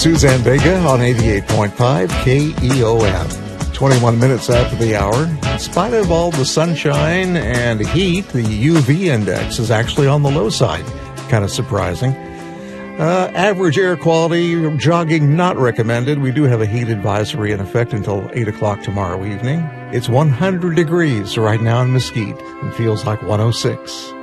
Suzanne Vega on 88.5 KEOM. 21 minutes after the hour. In spite of all the sunshine and heat, the UV index is actually on the low side. Kind of surprising. Average air quality, jogging not recommended. We do have a heat advisory in effect until 8 o'clock tomorrow evening. It's 100 degrees right now in Mesquite and feels like 106.